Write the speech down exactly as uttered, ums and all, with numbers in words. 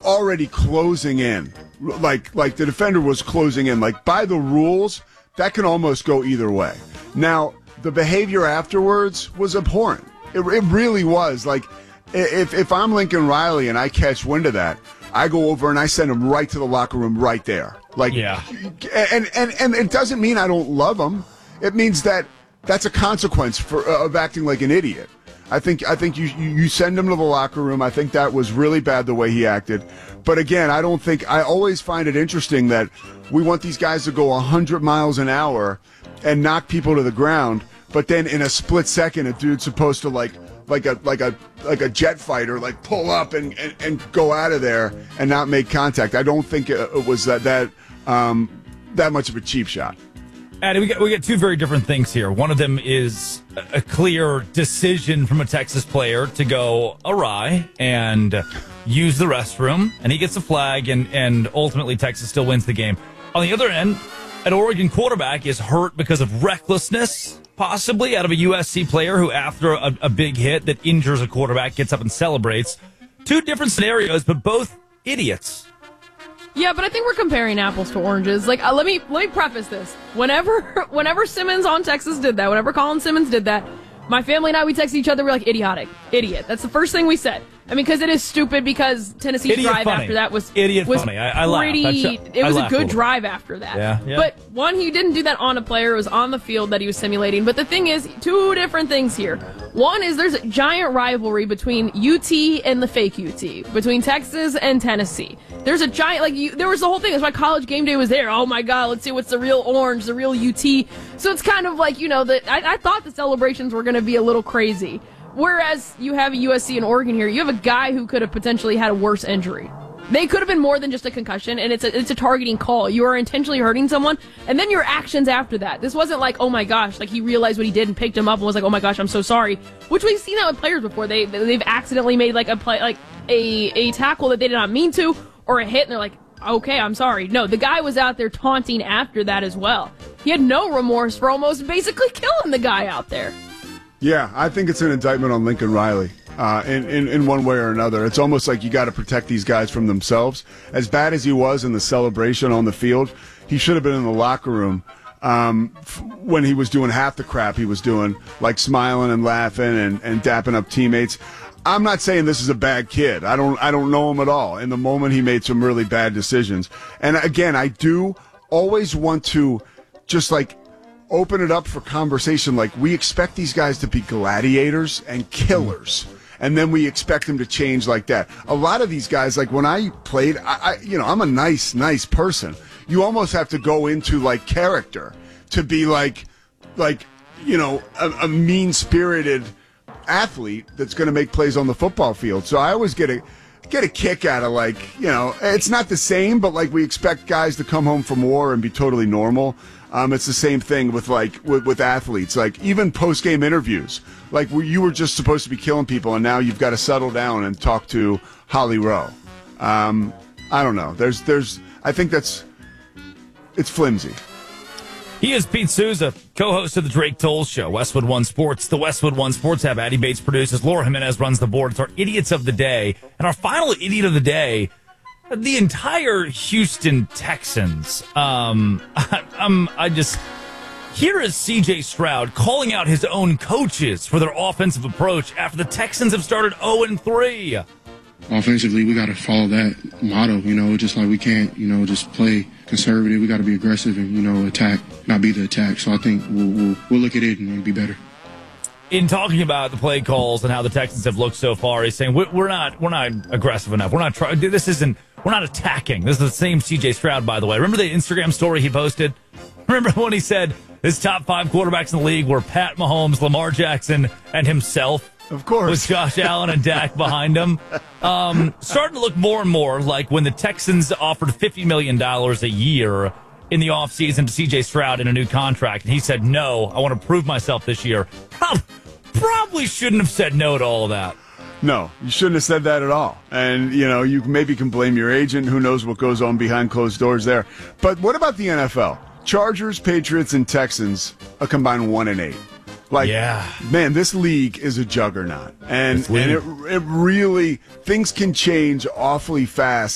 already closing in, like like the defender was closing in. Like by the rules, that can almost go either way. Now, the behavior afterwards was abhorrent. It, it really was. Like if if I'm Lincoln Riley and I catch wind of that, I go over and I send him right to the locker room right there. Like, yeah. And and and it doesn't mean I don't love him. It means that that's a consequence for uh, of acting like an idiot. I think I think you you send him to the locker room. I think that was really bad the way he acted. But again, I don't think I always find it interesting that we want these guys to go one hundred miles an hour and knock people to the ground, but then in a split second, a dude's supposed to like like a like a like a jet fighter like pull up and, and, and go out of there and not make contact. I don't think it was that that um, that much of a cheap shot. Addy, we got we got two very different things here. One of them is a clear decision from a Texas player to go awry and use the restroom, and he gets a flag, and, and ultimately Texas still wins the game. On the other end, an Oregon quarterback is hurt because of recklessness, possibly, out of a U S C player who, after a, a big hit that injures a quarterback, gets up and celebrates. Two different scenarios, but both idiots. Yeah, but I think we're comparing apples to oranges. Like, uh, let me let me preface this. Whenever whenever Simmons on Texas did that, whenever Colin Simmons did that, my family and I, we texted each other, we're like, idiotic, idiot. That's the first thing we said. I mean, because it is stupid, because Tennessee's idiot drive funny. after that was idiot was funny. I, I pretty. laugh. It was I a good drive after that. Yeah, yeah. But one, he didn't do that on a player. It was on the field that he was simulating. But the thing is, two different things here. One is there's a giant rivalry between U T and the fake U T, between Texas and Tennessee. There's a giant, like, you, there was the whole thing. That's why College Game Day was there. Oh, my God, let's see what's the real orange, the real U T. So it's kind of like, you know, the, I, I thought the celebrations were going to be a little crazy. Whereas you have a U S C and Oregon here, you have a guy who could have potentially had a worse injury. They could have been more than just a concussion, and it's a, it's a targeting call. You are intentionally hurting someone, and then your actions after that. This wasn't like, oh my gosh, like he realized what he did and picked him up and was like, oh my gosh, I'm so sorry. Which we've seen that with players before. They, they've accidentally made like a play, like a, a tackle that they did not mean to, or a hit, and they're like, okay, I'm sorry. No, the guy was out there taunting after that as well. He had no remorse for almost basically killing the guy out there. Yeah, I think it's an indictment on Lincoln Riley uh, in, in, in one way or another. It's almost like you got to protect these guys from themselves. As bad as he was in the celebration on the field, he should have been in the locker room um, f- when he was doing half the crap he was doing, like smiling and laughing and, and dapping up teammates. I'm not saying this is a bad kid. I don't I don't know him at all. In the moment, he made some really bad decisions. And again, I do always want to just like open it up for conversation. Like, we expect these guys to be gladiators and killers, and then we expect them to change like that. A lot of these guys, like when I played, I, I you know, I'm a nice, nice person. You almost have to go into like character to be like, like, you know, a, a mean-spirited athlete that's going to make plays on the football field. So I always get a get a kick out of, like, you know, it's not the same, but like we expect guys to come home from war and be totally normal. Um, it's the same thing with like with, with athletes, like even post game interviews. Like, where you were just supposed to be killing people, and now you've got to settle down and talk to Holly Rowe. Um, I don't know. There's there's I think that's it's flimsy. He is Pete Souza, co-host of the Drake Toll Show, Westwood One Sports, the Westwood One Sports app. Addy Bates produces. Laura Jimenez runs the board. It's our Idiots of the Day. And our final Idiot of the Day, the entire Houston Texans. Um, I, I'm, I just... Here is C J Stroud calling out his own coaches for their offensive approach after the Texans have started oh and three. Offensively, we got to follow that motto, you know, just like we can't, you know, just play conservative. We got to be aggressive and, you know, attack, not be the attack. So I think we'll, we'll, we'll look at it and be better. In talking about the play calls and how the Texans have looked so far, he's saying we're not we're not aggressive enough. We're not trying. This isn't. We're not attacking. This is the same C J Stroud, by the way. Remember the Instagram story he posted? Remember when he said his top five quarterbacks in the league were Pat Mahomes, Lamar Jackson, and himself? Of course. With Josh Allen and Dak behind him. Um, starting to look more and more like when the Texans offered fifty million dollars a year in the offseason to C J Stroud in a new contract. And he said, no, I want to prove myself this year. Probably, probably shouldn't have said no to all of that. No, you shouldn't have said that at all. And, you know, you maybe can blame your agent. Who knows what goes on behind closed doors there. But what about the N F L? Chargers, Patriots, and Texans, a combined one and eight. Like, yeah. Man, this league is a juggernaut. And, and it, it really, things can change awfully fast.